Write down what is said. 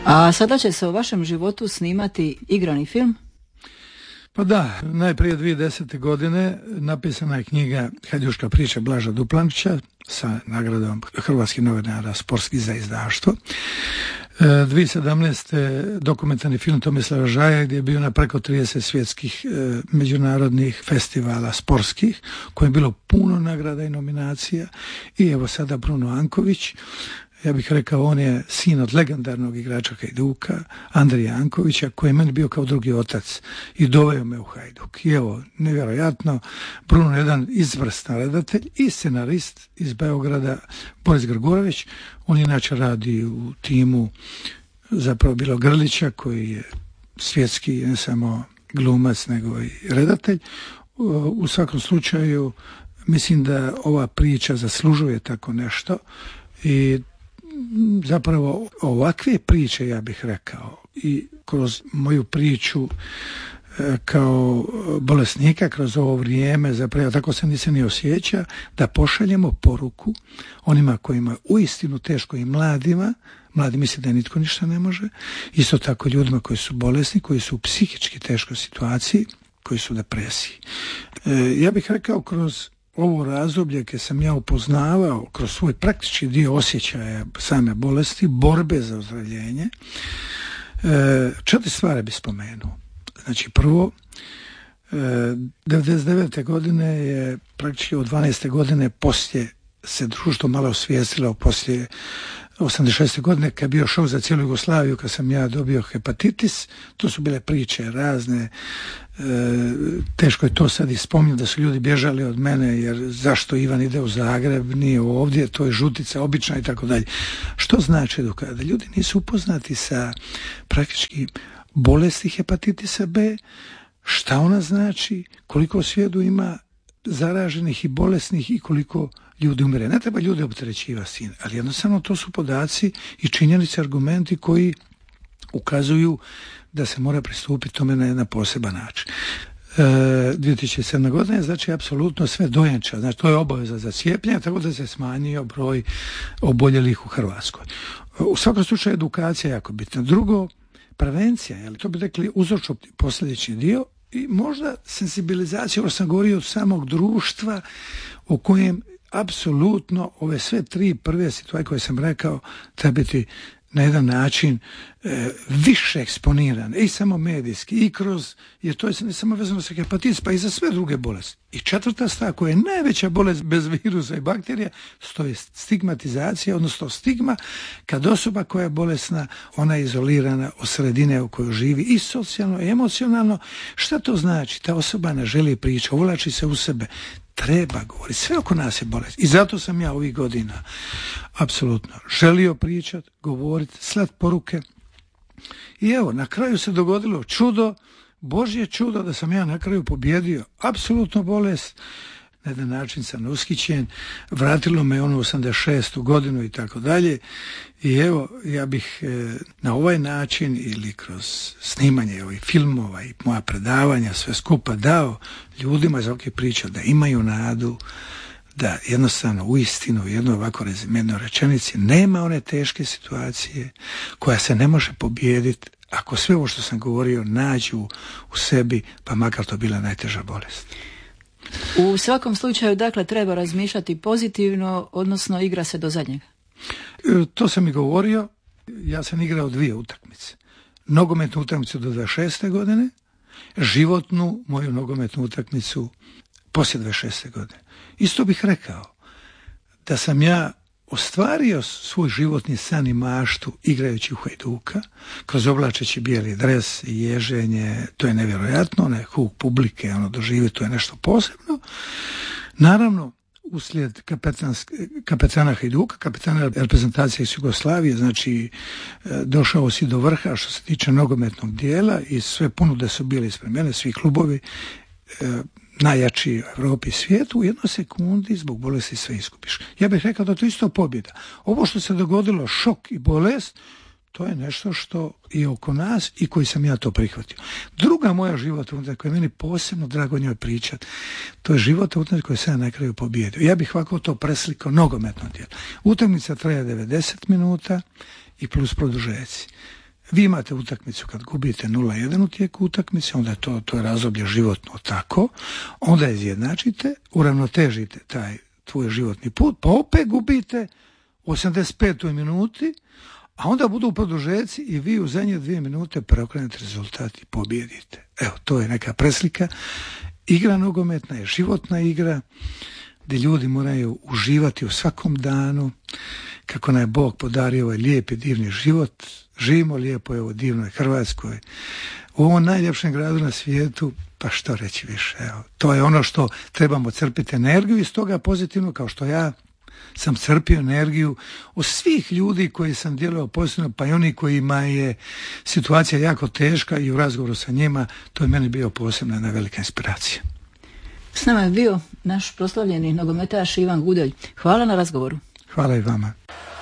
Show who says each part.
Speaker 1: A sada će se u vašem životu snimati igrani film?
Speaker 2: Pa da, najprije 2010. godine napisana je knjiga Hajduška priča Blaža Duplančića sa nagradom hrvatskih novinara sportskih za izdaštvo. 2017. dokumentarni film Tomislava Žaja gdje je bio na preko 30 svjetskih međunarodnih festivala sportskih, koje je bilo puno nagrada i nominacija. I evo sada Bruno Anković, ja bih rekao on je sin od legendarnog igrača Hajduka, Andrija Ankovića, koji je meni bio kao drugi otac i doveo me u Hajduk. I evo, nevjerojatno, Bruno je jedan izvrstan redatelj i scenarist iz Beograda, Boris Grgurević. On inače radi u timu zapravo Bilo Grlića, koji je svjetski ne samo glumac nego i redatelj. U svakom slučaju mislim da ova priča zaslužuje tako nešto i zapravo ovakve priče, ja bih rekao, i kroz moju priču kao bolesnika kroz ovo vrijeme, zapravo tako se nisam ni osjeća, da pošaljemo poruku onima kojima uistinu teško i mladima, mladi misle da nitko ništa ne može, isto tako ljudima koji su bolesni, koji su u psihički teškoj situaciji, koji su u depresiji. Ja bih rekao kroz ovo razdoblje kad sam ja upoznavao kroz svoj praktični dio osjećaja same bolesti, borbe za ozdravljenje, 4 stvari bi spomenuo. Znači prvo, 99. godine je praktički od 12. godine poslije se društvo malo osvijestilo, poslije 86. godine kad je bio šok za cijelu Jugoslaviju, kad sam ja dobio hepatitis. To su bile priče razne, teško je to sad i spominjati da su ljudi bježali od mene jer zašto Ivan ide u Zagreb, nije ovdje, to je žutica obična i tako dalje. Što znači da ljudi nisu upoznati sa praktički bolesti hepatitisa B, šta ona znači, koliko u svijetu ima zaraženih i bolesnih i koliko ljudi umire. Ne treba ljude opterećivati s tim, ali jednostavno to su podaci i činjenice, argumenti koji ukazuju da se mora pristupiti tome na jedan poseban način. 2007. godine znači apsolutno sve dojenča, znači to je obaveza za cijepljenje, tako da se smanjio broj oboljelih u Hrvatskoj. U svakom slučaju edukacija je jako bitna. Drugo, prevencija, jel to bi rekli uzročno posljedični dio i možda sensibilizacija, ovo sam govorio od samog društva u kojem apsolutno ove sve 3 prve situacije koje sam rekao treba biti na jedan način više eksponirane i samo medijski i kroz, jer to je ne samo vezano sa hepatitis, pa i za sve druge bolesti. I 4. stvar koja je najveća bolest bez virusa i bakterija, to je stigmatizacija, odnosno stigma kad osoba koja je bolesna, ona je izolirana od sredine u kojoj živi i socijalno i emocionalno. Šta to znači? Ta osoba ne želi pričati, uvlači se u sebe. Treba govoriti, sve oko nas je bolest. I zato sam ja ovih godina apsolutno želio pričati, govoriti, slati poruke. I evo, na kraju se dogodilo čudo, Božje čudo, da sam ja na kraju pobjedio apsolutno bolest. Na jedan način sam ushićen, vratilo me ono 86. godinu i tako dalje. I evo, ja bih na ovaj način ili kroz snimanje ovih filmova i moja predavanja sve skupa dao ljudima iz ovih priča da imaju nadu, da jednostavno uistinu u jednoj ovako rezimenoj rečenici nema one teške situacije koja se ne može pobijediti ako sve ovo što sam govorio nađu u sebi, pa makar to bila najteža bolest.
Speaker 1: U svakom slučaju, dakle, treba razmišljati pozitivno, odnosno igra se do zadnjega.
Speaker 2: To sam i govorio. Ja sam igrao 2 utakmice. Nogometnu utakmicu do 26. godine, životnu moju nogometnu utakmicu poslije 26. godine. Isto bih rekao da sam ja ostvario svoj životni san i maštu igrajući u Hajduka, kroz oblačeći bijeli dres i ježenje, to je nevjerojatno, onaj huk publike, ono doživi, to je nešto posebno. Naravno, uslijed kapetana Hajduka, kapetana reprezentacije iz Jugoslavije, znači došao si do vrha što se tiče nogometnog dijela i sve ponude su bile ispred mene, svi klubovi, najjači u Europi i svijetu, u 1 sekundi zbog bolesti sve izgubiš. Ja bih rekao da to isto pobjeda. Ovo što se dogodilo, šok i bolest, to je nešto što je oko nas i koji sam ja to prihvatio. Druga moja životna utakmica koja je meni posebno drago o njoj pričati, to je životna utakmica koju sam ja na kraju pobjedio. Ja bih ovako to preslikao nogometno djelo. Utakmica traje 90 minuta i plus produžeci. Vi imate utakmicu kad gubite 0-1 u tijeku utakmice, onda je to je razdoblje životno tako, onda izjednačite, uravnotežite taj tvoj životni put, pa opet gubite u 85. minuti, a onda budu produžeci i vi u zadnje 2 minute preokrenete rezultat i pobijedite. Evo, to je neka preslika. Igra nogometna je životna igra gdje ljudi moraju uživati u svakom danu, kako nam je Bog podario ovaj lijepi, divni život. Živimo lijepo u divnoj Hrvatskoj, u ovom najljepšem gradu na svijetu, pa što reći više. Evo, to je ono što trebamo crpiti energiju iz toga pozitivno, kao što ja sam crpio energiju od svih ljudi koji sam djelovao pozitivno, pa i oni kojima je situacija jako teška i u razgovoru sa njima, to je meni bio posebna jedna velika inspiracija.
Speaker 1: S nama je bio naš proslavljeni nogometaš Ivan Gudelj. Hvala na razgovoru.
Speaker 2: Hvala i vama.